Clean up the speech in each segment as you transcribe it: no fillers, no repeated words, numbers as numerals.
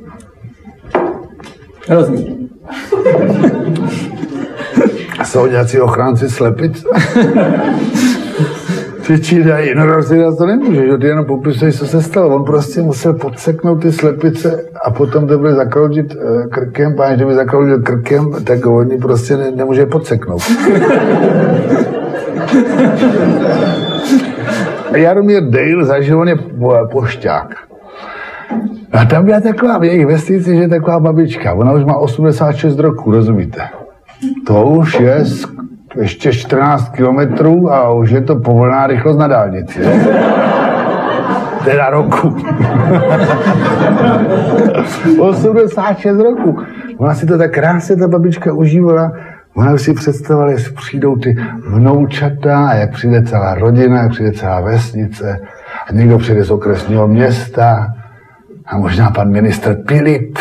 Rozumím. Jsou nějací ochránci slepic? Přičítají, no rozdělat to nemůže, že ty jenom popisuješ, co se stalo. On prostě musel podseknout ty slepice a potom to bude zakroužit krkem, a když by zakroužil krkem, tak on prostě nemůže podseknout. Jaromír Dale zažil, on je pošťák. A tam byla taková v jejich vesnici, že je taková babička, ona už má 86 roků, rozumíte? To už je ještě 14 kilometrů a už je to povolená rychlost na dálnici. Teda roku. 86 roků. Ona si to tak krásně, ta babička užívala. Ona už si představovala, jestli přijdou ty vnoučata, jak přijde celá rodina, jak přijde celá vesnice. A někdo přijde z okresního města. A možná pan ministr Pilip.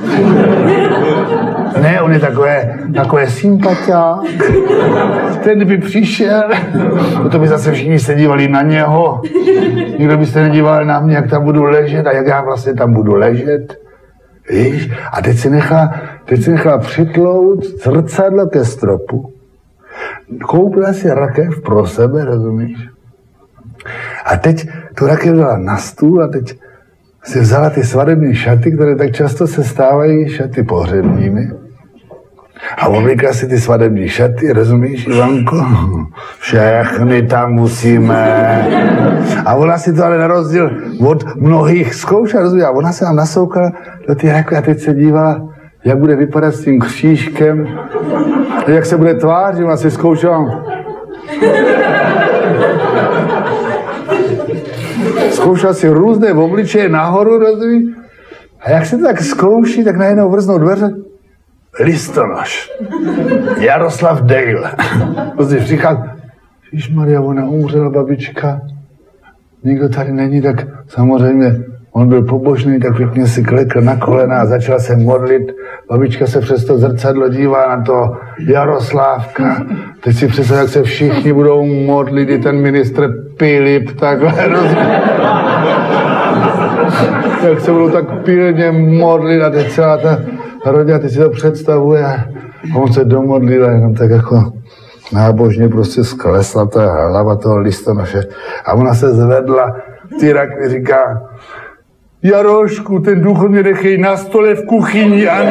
Ne, on je takové sympatiák. Ten by přišel, to by zase všichni se dívali na něho. Nikdo by se nedíval na mě, jak tam budu ležet a jak já vlastně tam budu ležet. Víš? A teď si nechala přitlout zrcadlo ke stropu. Koupila si rakev pro sebe, rozumíš? A teď tu rakev dala na stůl a teď si vzala ty svadební šaty, které tak často se stávají šaty pohřebními. A oblíkla si ty svadební šaty, rozumíš, Ivanko? Všechny tam musíme. A ona si to ale na rozdíl od mnohých zkoušela, rozumíš? A ona se nám nasoukala do ty rakve a teď se dívala, jak bude vypadat s tím křížkem, jak se bude tvářit, ona si zkoušela. Zkoušela si různé obličeje nahoru, rozumíš? A jak se to tak zkouší, tak najednou vrznou dveře. Listonoš. Jaroslav Dale. Prostě přichází. Ježišmarja, ona umřela, babička. Nikdo tady není, tak samozřejmě on byl pobožný, tak pěkně si klekl na kolena a začal se modlit. Babička se přes to zrcadlo dívá na to Jaroslávka. Teď si představ, jak se všichni budou modlit, i ten ministr Pilip, takhle, jak se budou tak pilně modlit a teď celá ta rodina, teď si to představuje a on se domodlil a jenom tak jako nábožně prostě sklesla ta hlava toho listonoše a ona se zvedla, ty rakvy říká, Jarošku, ten důchod mě nechej na stole v kuchyni, ano.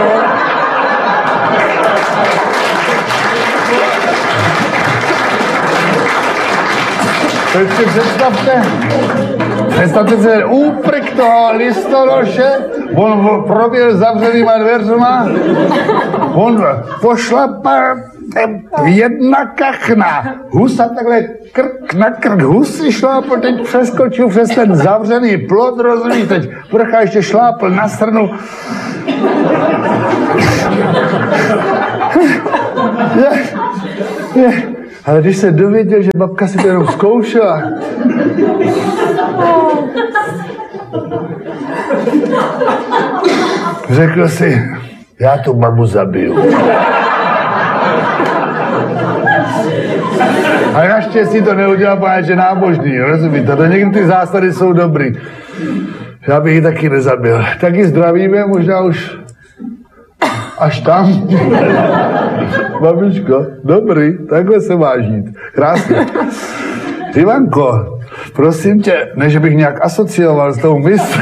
Teď si představte se, úprk toho listonoše, on proběhl zavřenýma dveřma, on pošlapal jedna kachna, husa takhle krk na krk, hus si šlápl, teď přeskočil přes ten zavřený plot, rozumíš, teď vrcha ještě šlápl na stranu. Ale když se dověděl, že babka si to jenom zkoušela, řekl si, já tu babu zabiju. A naštěstí to neudělal, protože nábožný, rozumíte? To někdy ty zásady jsou dobrý. Já bych ji taky nezabil. Taky zdravíme, možná už až tam. Babičko, dobrý, takhle se máš žít. Krásně. Ivanko, prosím tě, než bych nějak asocioval s tou myslí.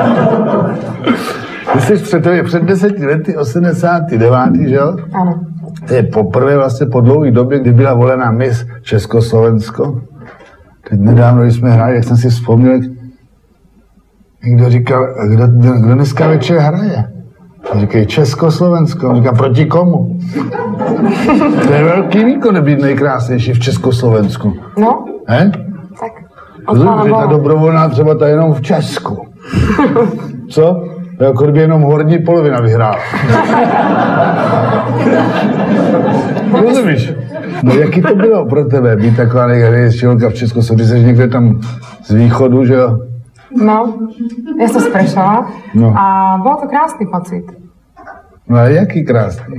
Ty jsi před 10 lety, 89, že jo? Ano. To je poprvé vlastně po dlouhé době, kdy byla volená Miss Československo. Teď nedávno, když jsme hráli, jak jsem si vzpomněl, někdo říkal, kdo dneska večer hraje? Říkají Československo. On říká, proti komu? To je velký výkon být nejkrásnější v Československu. No. He? Tak. Rozumím, ta dobrovolná třeba ta jenom v Česku. Co? Jako kdyby jenom horní polovina vyhrála. Rozumíš? No jaký to bylo pro tebe být taková nejhřejšílka v Česku? Když jsi někde tam z východu, že jo? No, ja som sprešala a bol to krásny pocit. No a jaký krásný?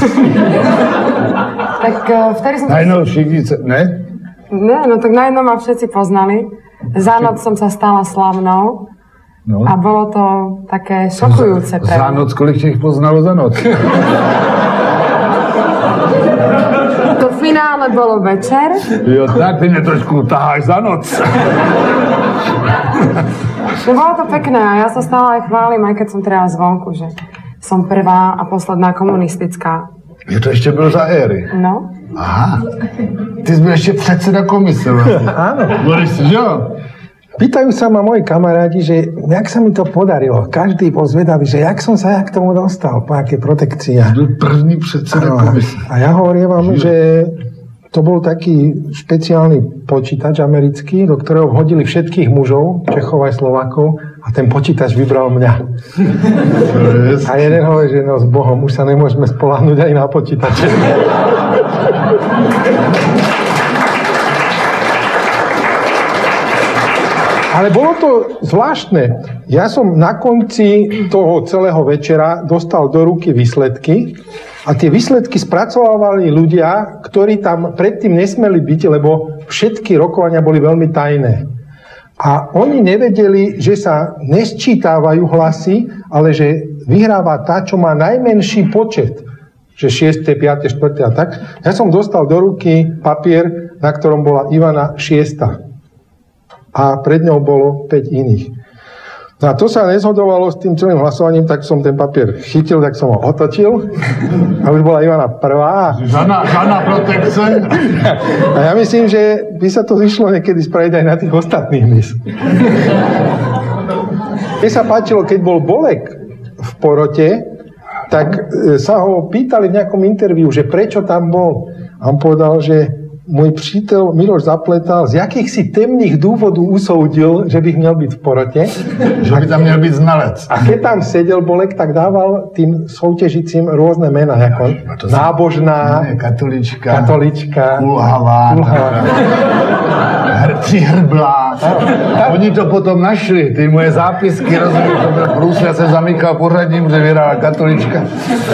Tak vtedy som... Najednou všichni, ne? Ne, no tak najednou ma všetci poznali. Za noc som sa stala slavnou. No. A bolo to také šokujúce pre Za noc, kolik těch poznalo za noc? To finále bolo večer. Jo, tak ty mě trošku taháš za noc. No bolo to pekné a ja sa stále aj chválim, aj keď som teraz zvonku, že som prvá a posledná komunistická. Je to ještě bylo za éry. No. Aha. Ty jsi byl ještě předseda komise vlastně. Áno. Boris, že jo? Pýtajú sa ma moji kamaráti, že jak sa mi to podarilo. Každý bol zvedavý, že jak som sa k tomu dostal, po aké protekcia. Byl první předseda komise. A ja hovorím vám, že to bol taký špeciálny počítač americký, do ktorého vhodili všetkých mužov, Čechov aj Slovákov, a ten počítač vybral mňa. A jeden hovorí, že no s Bohom, už sa nemôžeme spoľahnúť aj na počítače. Ale bolo to zvláštne. Ja som na konci toho celého večera dostal do ruky výsledky a tie výsledky spracovávali ľudia, ktorí tam predtým nesmeli byť, lebo všetky rokovania boli veľmi tajné. A oni nevedeli, že sa nesčítavajú hlasy, ale že vyhráva tá, čo má najmenší počet. Že 6., 5., 4. a tak. Ja som dostal do ruky papier, na ktorom bola Ivana 6. A pred ňou bolo 5 iných. No a to sa nezhodovalo s tým celým hlasovaním, tak som ten papier chytil, tak som ho otočil a už bola Ivana prvá. Žádná protekce. A ja myslím, že by sa to vyšlo niekedy spraviť aj na tých ostatných mis. Mne sa páčilo, keď bol Bolek v porote, tak sa ho pýtali v nejakom interviu, že prečo tam bol. A on povedal, že môj přítel Miloš Zapletal z jakýchsi temných dôvodov usoudil, že bych měl být v porote. Že by tam měl být znalec. A keď tam sedel Bolek, tak dával tým soutěžícím rôzne mená, ako nábožná, katolička, kulhavá, přihrblá. Oni to potom našli, ty moje zápisky, rozumím, to byl průs, já se zamykal pořadním, že vyhrála katolička.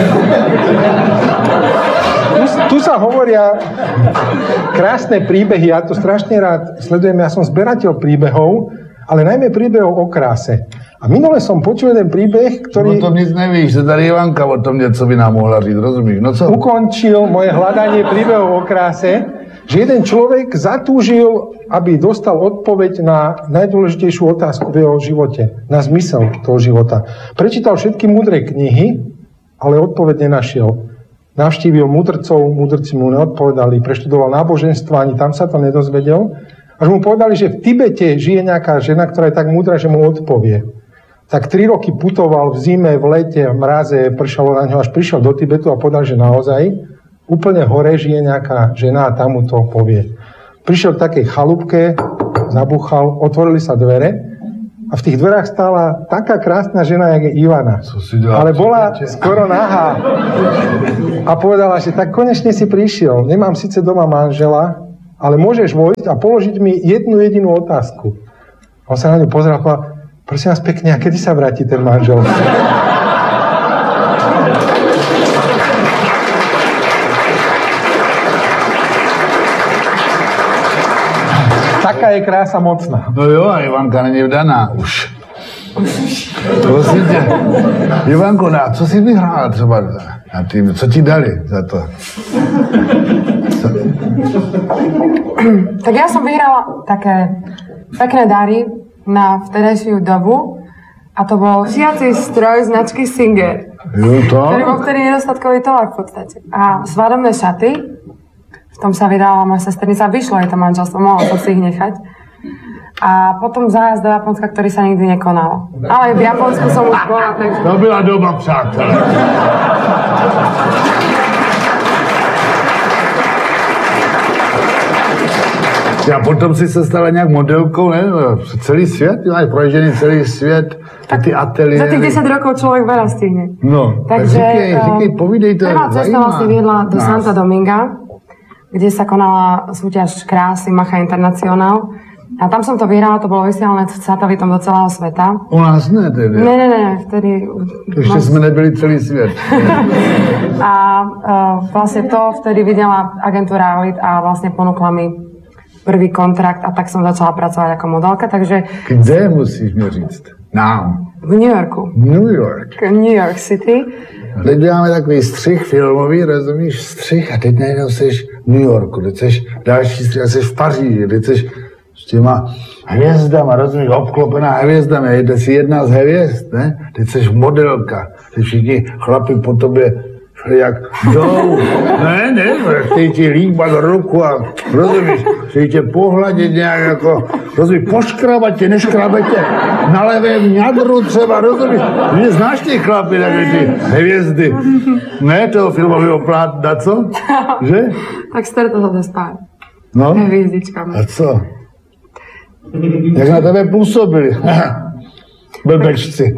Tu sa hovoria krásne príbehy, ja to strašne rád sledujem, ja som zberateľ príbehov, ale najmä príbehov o kráse. A minule som počul jeden príbeh, ktorý... O tom nic nevíš, že tady Ivanka o tom něco by nám mohla říct, rozumíš? No co? Ukončil moje hľadanie príbehov o kráse, že jeden človek zatúžil, aby dostal odpoveď na najdôležitejšiu otázku v jeho živote, na zmysel toho života. Prečítal všetky múdre knihy, ale odpoveď nenašiel. Navštívil mudrcov, mudrci mu neodpovedali, preštudoval náboženstvo, ani tam sa to nedozvedel. Až mu povedali, že v Tibete žije nejaká žena, ktorá je tak múdra, že mu odpovie. Tak 3 roky putoval v zime, v lete, v mraze, pršalo na ňo, až prišiel do Tibetu a povedal, že naozaj úplne hore žije nejaká žena a tam mu to povie. Prišiel k takej chalúbke, zabuchal, otvorili sa dvere a v tých dverách stála taká krásna žena, jak je Ivana. Ale bola skoro nahá. A povedala, že tak konečne si prišiel. Nemám síce doma manžela, ale môžeš vojsť a položiť mi jednu jedinú otázku. On sa na ňu pozrel a povedal, prosím vás pekne, a kedy sa vráti ten manžel? Taká je krása mocná. No jo, a Ivanka není vdaná už. Prosím tě, Ivanko, co jsi vyhrála třeba na tým? Co ti dali za to? Tak ja som vyhrala také pekné dary na vtedajšiu dobu a to bol šiací stroj značky Singer. Jo, to? Ktorý bol vtedy nedostatkový tovar v podstate. A svadobné šaty, v tom sa vydala moja sesternica, vyšlo jej to manželstvo, mohla som si ich nechať. A potom zájazd do Japonska, ktorý sa nikdy nekonal. Ale v Japonsku som už bola, takže... To byla doba, přátelé. A potom si se stala nějak modelkou, ne? Celý svět, máš proježený celý svět, ty ateliéry. Za tých 10 rokov človek veľa stihne. No, takže říkej, povídej to. Prvá cesta vlastne viedla do Santa Dominga, kde sa konala súťaž krásy Macha Internacional. A tam som to vyhrala, to bolo vysielané satelitom do celého sveta. U nás ne, tedy. Ne, vtedy... Ešte sme nebyli celý svet. A vlastne to vtedy videla agentúra Alit a vlastne ponúkla mi prvý kontrakt a tak som začala pracovať ako modelka, takže... Kde musíš mi říct? Nám. V New Yorku. New York. New York City. Teď děláme takový střih filmový, rozumíš, střih a teď najednou seš v New Yorku, teď seš další střih a seš v Paříži, teď seš s těma hvězdama, rozumíš, obklopená hvězdami, jde si jedna z hvězd, ne? Teď seš modelka, teď všichni chlapi po tobě jak jdou, ne, chtějí ti líbat ruku a rozumíš, chtějí tě pohladit nějak jako, rozumíš, poškrabat tě, neškrabat tě na levém ňadru třeba, rozumíš, že znáš ty chlapy, takové ty hvězdy, ne, toho filmového plátna, co, že? Tak stretol sa to s pár No, hviezdičkami. a co? Jak na tebe působili? Blbečci.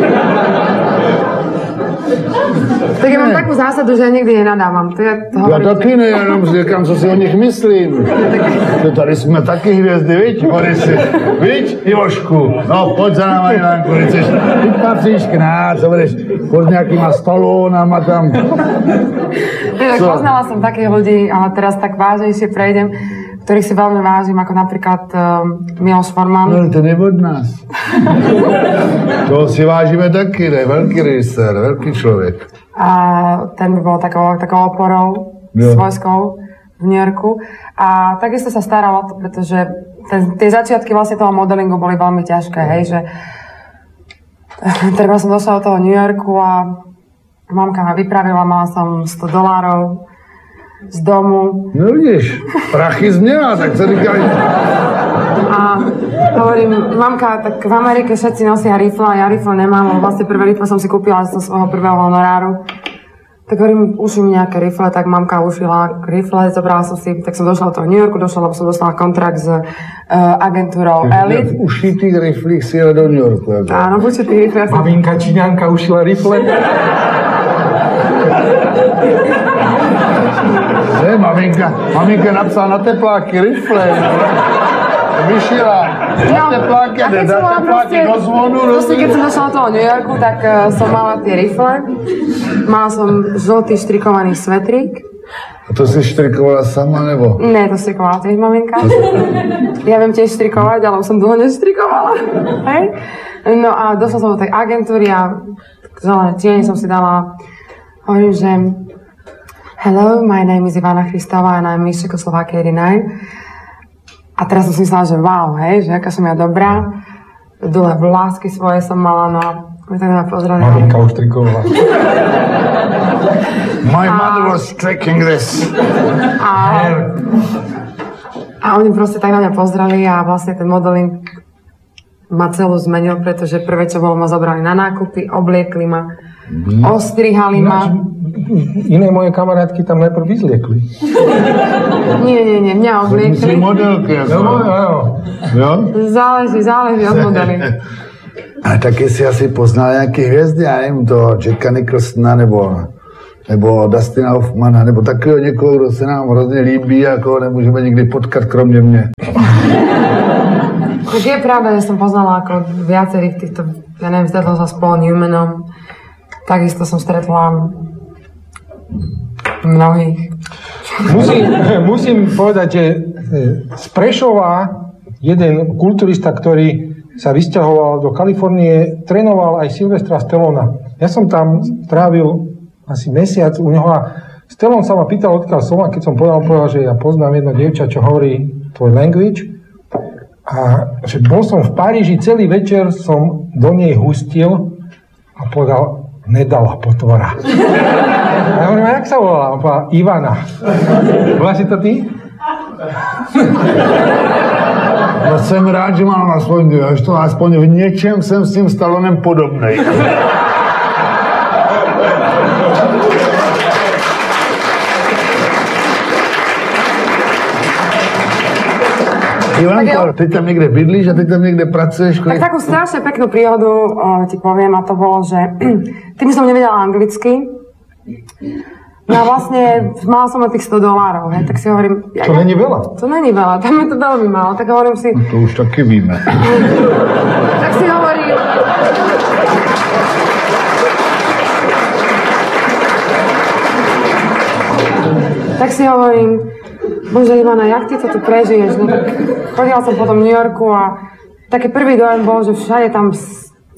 Tak ja mám takú zásadu, že ja nikdy nenadávam. To ja Já taky ne, jenom si říkám, co si o nich myslím. To tady jsme taky hvězdy, viď, Borisy? Viď, Ivošku? No, pojď za náma, Ivanku, ty patříš k nás, co budeš pod nějakýma Stallónama tam. Tak poznala som takých ľudí, ale teraz tak vážnejšie prejdem, ktorých si veľmi vážim, ako napríklad Miloš Forman. No, ten je od nás. Toho si vážíme taky, ne? Velký režisér, velký člověk. A ten by bol takou oporou svojskou v New Yorku. A takisto sa staral o to, pretože tie začiatky vlastne toho modelingu boli veľmi ťažké, hej, že treba som došla do toho New Yorku a mamka ma vypravila, mala som $100 z domu. No vidíš, prachy změla, tak co říkají? A hovorím, mamka, tak v Amerike všetci nosia rifle a ja rifle nemám, lebo vlastne prvé rifle som si kúpila zo svojho prvého honoráru. Tak hovorím, uši mi nejaké rifle, tak mamka ušila rifle, zobrala som si, tak som došla do toho New Yorku, lebo som dostala kontrakt s agentúrou Elite. V ušitých riflích si jela do New Yorku. Jako. Áno, v ušitých riflech. Maminka Číňanka ušila rifle. Ne, maminka napsala na tepláky rifle. Vyšila na tepláky, do zvonu. Proste, keď som došla do toho New Yorku, tak som mala tie rifle. Mala som žltý štrikovaný svetrík. A to si štrikovala sama, nebo? Ne, to štrikovala tiež maminka. Ja viem tiež štrikovať, ale už som dlho neštrikovala. Hej? No a došla som do tej agentúry a zelené tiene som si dala. Hovorím, že hello, my name is Ivana Christová and I'm Miss Czechoslovakia 89. A teraz som si myslela, že wow, hej, že aká som ja dobrá. Dole vlásky svoje som mala, no a my tak na pozreli. Maminka už trikovala. My mother was tricking this. A oni proste tak na mňa pozreli a vlastne ten modeling ma celú zmenil, pretože prvé, čo bolo, ma zobrali na nákupy, obliekli ma, ostrihali ma. Iné moje kamarátky tam najprv vyzliekli. Nie, mňa obliekli. Si modelky, jako. Jo? Záleží od modely. A taky si asi poznal nějaké hvězdy, já nevím, toho Jacka Nicholsona nebo Dustina Hoffmana, nebo takového někoho, kdo se nám hrozně líbí, jako nemůžeme nikdy potkat, kromě mě. Tak je pravda, že som poznala ako viacerých týchto, ja neviem, stretla sa s Paul Newmanom, takisto som stretla mnohých. Musím povedať, že z Prešova jeden kulturista, ktorý sa vysťahoval do Kalifornie, trénoval aj Sylvestra Stallona. Ja som tam trávil asi mesiac u neho a Stallone sa ma pýtal, odkiaľ som, a keď som povedal, že ja poznám jedno dievča, čo hovorí tvoj language. A že bol som v Paríži, celý večer som do nej hustil a povedal, nedala potvora. A ja hovorím, a jak sa volala? On povedal, Ivana. Bola si to ty? Já jsem rád, že mám aspoň v něčem jsem s tím Stallonem podobnej. Ivanko, teď tam niekde bydlíš a teď tam niekde pracuješ? Tak takú strašne peknú príhodu ti poviem a to bolo, že tým som nevedela anglicky. No a vlastne mala som na tých $100, hej, tak si hovorím... To není veľa. To není veľa, tam je to veľmi málo, tak hovorím si... To už taky víme. Tak si hovorím... Tak si hovorím, bože Ivana, jak ty to tu prežiješ? No tak chodila som po tom New Yorku a taký prvý dojem bol, že všade tam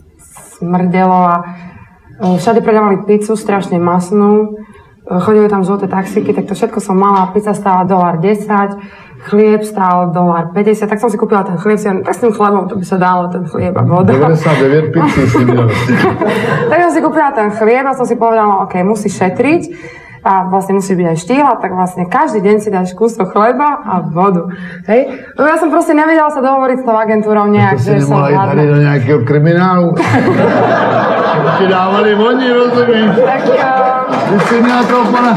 smrdelo a všade predávali pizzu, strašne masnú. Chodili tam žlté taxíky, tak to všetko som mala. Pizza stála $1.10, chlieb stál $1.50, tak som si kúpila ten chlieb, tak s tým chlebom to by sa dalo, ten chlieb a voda. 99 pizzí si měl. Tak som si kúpila ten chlieb a som si povedala, OK, musíš šetriť a vlastne musí byť aj štíhla, tak vlastne každý deň si dáš kúsok chleba a vodu. Hej? No ja som proste nevedela sa dohovoriť s tou agentúrou nejak, že som hladná. To si nemohla ísť tady do nejakého kriminálu? Ti dávali vodi, rozumíš? Tak... Ty si měla toho pana...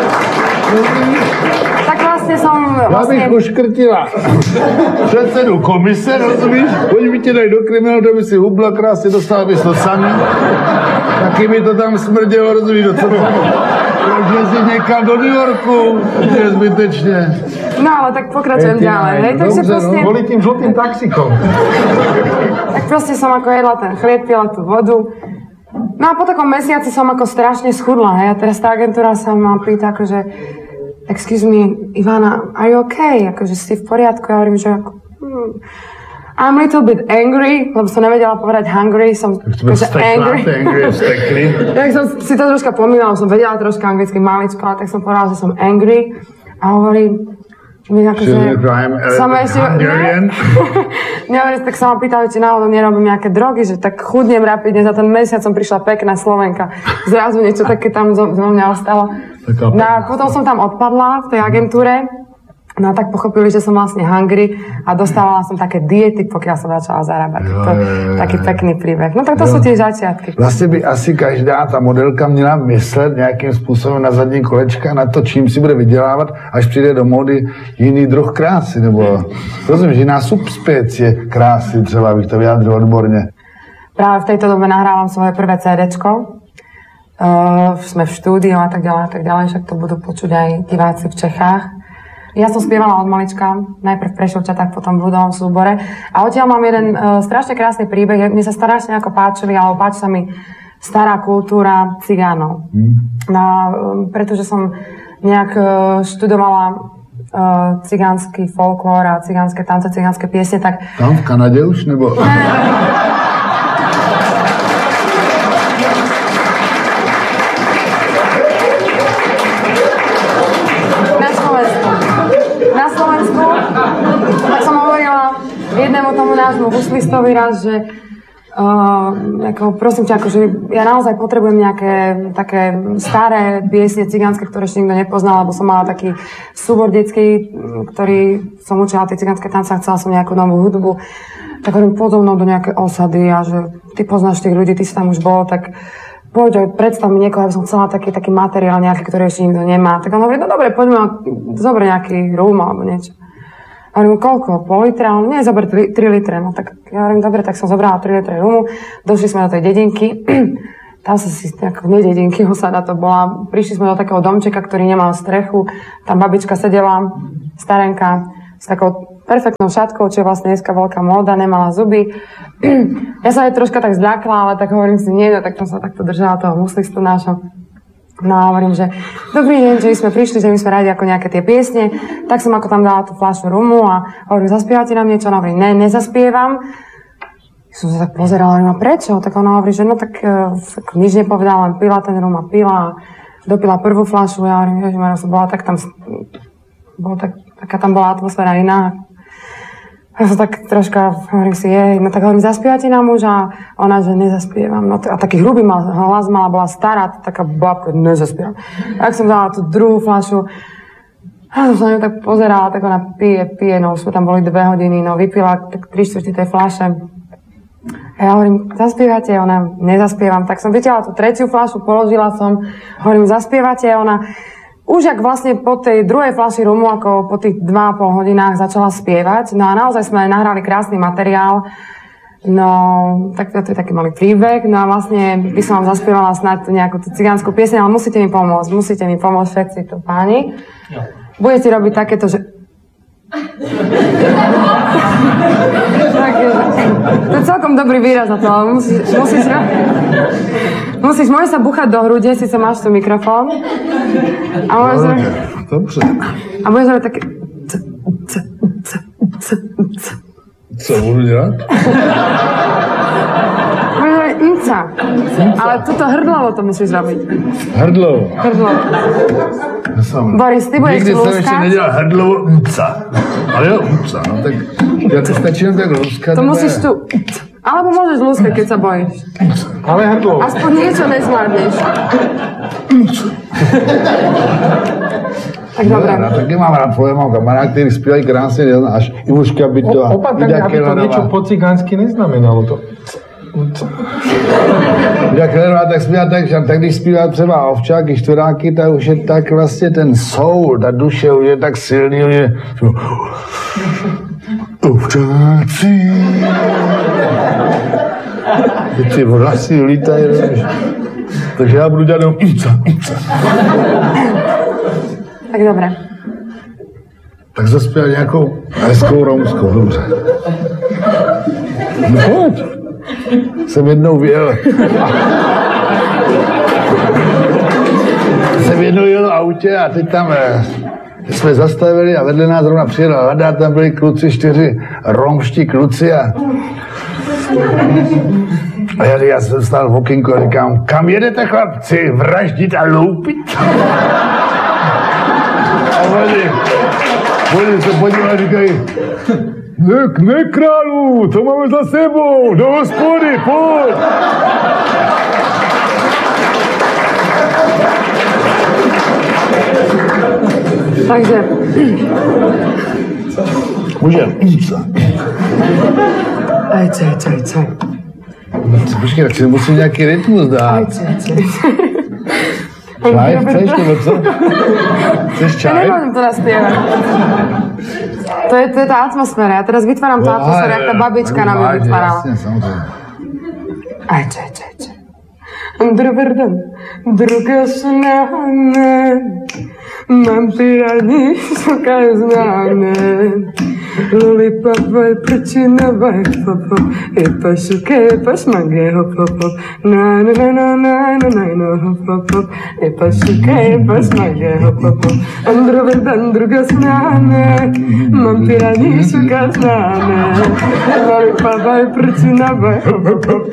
Tak vlastne som... Já bych uškrtila předsedu komise, rozumíš? Oni by tě dají do kriminálu, to by si hubla krásně, dostala bys to sami. Taky by to tam smrdělo, rozumíš, do toho. Takže si někam do New Yorku, je zbytečně. No ale tak pokračujem ďalej, hej? Takže proste... Boli tým žltým taxikom. Tak proste som ako jedla ten chlieb, pila tú vodu. No a po takom mesiaci som ako strašne schudla, hej? A teraz tá agentúra sa ma pýta, akože excuse me, Ivana, are you okay? Akože si v poriadku? Ja hovorím, že ako... I'm a little bit angry, lebo som nevedela povedať hungry, som akože angry. Tak som si to troška pomývala, som vedela troška anglicky maličko, ale tak som povedala, že som angry. A hovorím, mi akože... Som ešte... Nehovorím, tak sa ma pýtali, či náhodou nerobím nejaké drogy, že tak chudnem rapidne, za ten mesiac som prišla pekná Slovenka. Zrazu niečo také tam zo mňa ostalo. No a potom som tam odpadla v tej agentúre. No a tak pochopili, že som vlastne hungry a dostávala som také diety, pokiaľ som začala zarábať. Taký pekný príbeh. No tak to sú tie začiatky. Vlastně by asi každá ta modelka měla myslet nějakým způsobem na zadní kolečka, na to, čím si bude vydělávat, až přijde do módy jiný druh krásy, nebo rozumíš, jiná subspecie krásy, třeba bych to vyjádřil odborně. Práve v tejto dobe nahrávam svoje prvé CDčko. Sme v štúdiu a tak ďalej, však to budú počuť aj diváci v Čechách. Ja som spievala od malička, najprv v Prešovčatách, potom v ľudovom súbore. A odtiaľ mám jeden strašne krásny príbeh, mne sa strašne ako páčili, ale páči sa mi stará kultúra cigánov. No, pretože som nejak študovala cigánsky folklór a cigánske tance, cigánske piesne, tak... Tam v Kanade už, nebo... Na Slovensku, tak som hovorila jednému tomu nášmu huslistovi raz, že prosím ťa, akože ja naozaj potrebujem nejaké také staré piesne cigánske, ktoré ešte nikto nepoznal, lebo som mala taký súbor detský, ktorý som učila tie cigánske tance a chcela som nejakú novú hudbu. Tak hovorím, poď so mnou do nejakej osady a že ty poznáš tých ľudí, ty si tam už bol, tak poď, predstav mi niekoho, aby som chcela taký materiál nejaký, ktorý ešte nikto nemá. Tak on hovorí, no dobre, poďme, zober nejaký rum alebo niečo. A hovorím, koľko? Pol litra? On, nie, zober 3 litre. No tak ja hovorím, dobre, tak som zobrala 3 litre rumu, došli sme do tej dedinky, tam sa si, nie dedinky, osada to bola, prišli sme do takého domčeka, ktorý nemal strechu, tam babička sedela, starenka, s takou perfektnou šatkou, čo je vlastne dneska veľká móda, nemala zuby. Ja sa aj troška tak zľakla, ale tak hovorím si, nie, no, tak som sa takto držala toho huslistu nášho. No a hovorím, že dobrý deň, že my sme prišli, že my sme radi ako nejaké tie piesne, tak som ako tam dala tú fľašu rumu a hovorím, zaspievate nám niečo? Ona hovorí, ne, nezaspievam. Som sa tak pozerala, hovorím, a prečo? Tak ona hovorí, že no tak nič nepovedala, len pila ten rum a pila a dopila prvú fľašu. Ja hovorím, ježišmarja, som bola tak tam, taká tam bola atmosféra iná. Ja som tak troška, hovorím si, no tak hovorím, zaspievate nám už? A ona, že nezaspievam. No a taký hrubý hlas mala, bola stará, taká babka, nezaspievam. Tak som dala tú druhú fľašu. A som sa na ňu tak pozerala, tak ona pije, no už sme tam boli 2 hodiny, no vypila tak 3/4 tej fľaše. A ja hovorím, zaspievate? Ona, nezaspievam. Tak som vytiahla tú 3. fľašu, položila som, hovorím, zaspievate? Ona, už jak vlastne po tej druhej fľaši rumu, ako po tých 2,5 hodinách začala spievať. No a naozaj sme nahrali krásny materiál. No, tak to je taký malý príbeh. No a vlastne by som vám zaspievala snáď nejakú tú cigánsku pieseň, ale musíte mi pomôcť všetci tu páni. No. Budete robiť takéto, že... To je celkom dobrý výraz na to, ale môžeš sa buchať do hrude, síce máš tu mikrofón. A môžeš robiť také... Co budu dělat? Mca. Ale tuto hrdlovo to musíš robiť. Hrdlo. Hrdlovo. Boris, ty budeš Nikdy jsem ještě lúskať? nedělal hrdlovo mca. Ale jo, mca, no tak ja to stačí jen tak lúskať. To musíš tu... Alebo môžeš lúskať, keď sa bojíš. Ale hrdlo. Aspoň niečo nezvládneš. Tak dobré. Já taky mám rád, mám kamarád, který zpívají krásně, až Ivuška Bytová. Opatrne, aby to niečo po cigánsky neznamenalo to. Ida Kellerová tak zpívá tak když zpívá třeba Ovčáky, Štoráky, tak už je tak vlastně ten soul, ta duše už je tak silný, už je... Ovčáci. Ty vlasy lítají, takže já budu dělat jenom Tak dobré. Tak zaspěl nějakou hezkou romskou, dobře. No pojď. Jsem jednou jel v autě a teď tam jsme zastavili a vedle nás zrovna přijela Lada, tam byli kluci, 4 romští kluci a já jsem stál v okýnku a říkám, kam jedete chlapci, vraždit a loupit? A oni se podívali a říkají, ne králu, to máme za sebou, do hospody, pojď. Takže... Můžem. Ajče. Počkej, tak si musím nějaký rytmus dát. Ajče. Čaj chceš, nebo co? Chceš čaj? Ja nemôžem to naspievať. To je tá atmosféra. Ja teraz vytváram tú atmosféru, jak tá babička nám ju vytvárala. Jasne, samozrejme. Ajče. Druga snane, mám pirani, suka znane. Lollipop, prčina, hop, epa šuke, epa šmage, hop, na, hop, epa šuke, epa šmage, hop. Druga snane, mám pirani, suka znane. Lollipop, prčina, hop.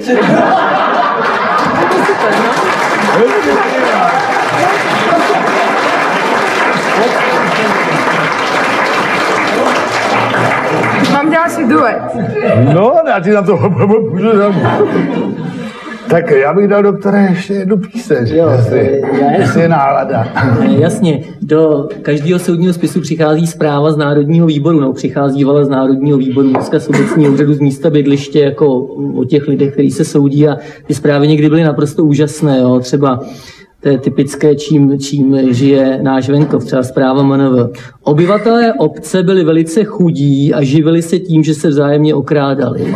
Mám ďalší duet. No, já ti na to můžu dát. Tak já bych dal, doktore, ještě jednu píseň, jestli je nálada. Jasně, do každého soudního spisu přichází zpráva z Národního výboru, no přicházívala z Národního výboru dneska z obecního úřadu z místa bydliště, jako o těch lidech, kteří se soudí, a ty zprávy někdy byly naprosto úžasné, jo, třeba to je typické, čím žije náš venkov, třeba zpráva MNV. Obyvatelé obce byli velice chudí a živili se tím, že se vzájemně okrádali.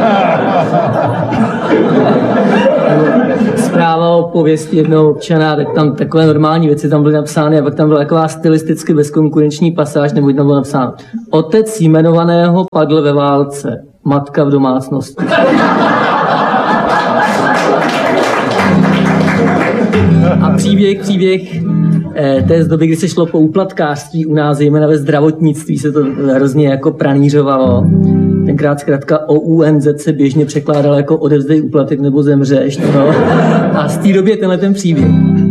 Zpráva o pověsti jednoho občana, tak tam takové normální věci tam byly napsány a pak tam byla taková stylisticky bezkonkurenční pasáž, nebo tam bylo napsáno: otec jmenovaného padl ve válce, matka v domácnosti. A příběh to je z doby, kdy se šlo po úplatkářství u nás, zejména ve zdravotnictví se to hrozně jako pranířovalo. Tenkrát zkrátka OUNZ se běžně překládalo jako odevzdej úplatek nebo zemřeš. No. A z té doby je tenhle ten příběh.